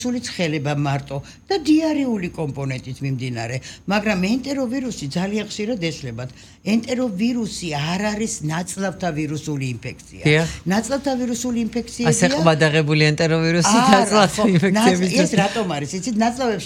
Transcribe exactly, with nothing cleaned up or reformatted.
სული ცხელება მარტო და დიარეული კომპონენტით მიმდინარე, მაგრამ ენტეროვირუსი ძალიან ხშირად ეშლებათ. ენტეროვირუსი არ არის ნაწლავთა ვირუსული ინფექცია. ნაწლავთა ვირუსული ინფექციებია. ასე ყბადაღებული ენტეროვირუსი ნაწლავთა ინფექციების. ეს რატომ არის? იცით, ნაწლავებში